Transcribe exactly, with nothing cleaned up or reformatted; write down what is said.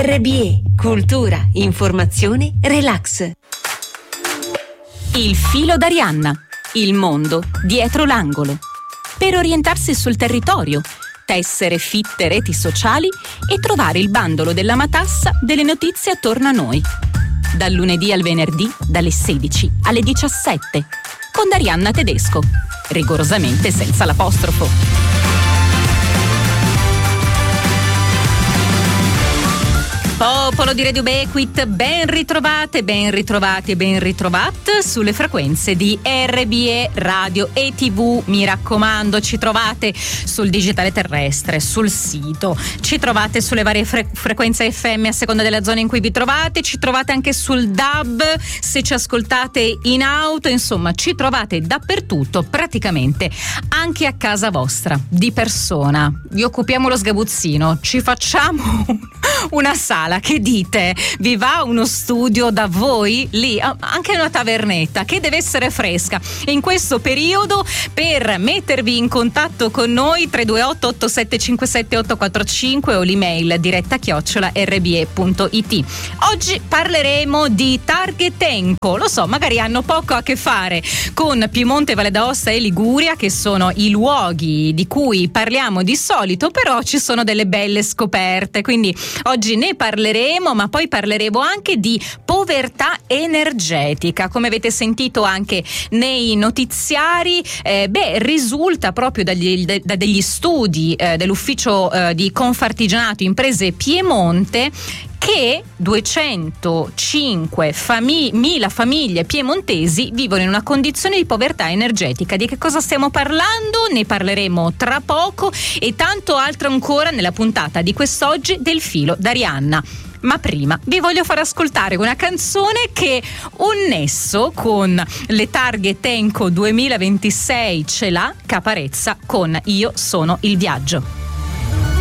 R B E, cultura, informazione, relax. Il filo d'Arianna, il mondo dietro l'angolo. Per orientarsi sul territorio, tessere fitte reti sociali e trovare il bandolo della matassa delle notizie attorno a noi. Dal lunedì al venerdì, dalle sedici alle diciassette, con Arianna Tedesco, rigorosamente senza l'apostrofo. Popolo di Radio Ubiquit, ben ritrovate, ben ritrovati e ben ritrovate sulle frequenze di R B E Radio e tivù. Mi raccomando, ci trovate sul digitale terrestre, sul sito, ci trovate sulle varie fre- frequenze F M a seconda della zona in cui vi trovate, ci trovate anche sul D A B se ci ascoltate in auto, insomma ci trovate dappertutto, praticamente anche a casa vostra, di persona. Vi occupiamo lo sgabuzzino, ci facciamo una sala. Che dite? Vi va uno studio da voi lì? Anche una tavernetta che deve essere fresca in questo periodo. Per mettervi in contatto con noi, tre due otto otto sette cinque sette otto quattro cinque o l'email diretta chiocciola r b e punto i t. Oggi parleremo di targhe Tenco. Lo so, magari hanno poco a che fare con Piemonte, Valle d'Aosta e Liguria, che sono i luoghi di cui parliamo di solito, però ci sono delle belle scoperte, quindi oggi ne parleremo. Parleremo, ma poi parleremo anche di povertà energetica. Come avete sentito anche nei notiziari, eh, beh, risulta proprio dagli, da degli studi eh, dell'ufficio eh, di Confartigianato Imprese Piemonte che duecentocinque fami- mila famiglie piemontesi vivono in una condizione di povertà energetica. Di che cosa stiamo parlando? Ne parleremo tra poco e tanto altro ancora nella puntata di quest'oggi del filo d'Arianna. Ma prima vi voglio far ascoltare una canzone che un nesso con le targhe Tenco duemilaventisei ce l'ha, Caparezza con Io sono il viaggio.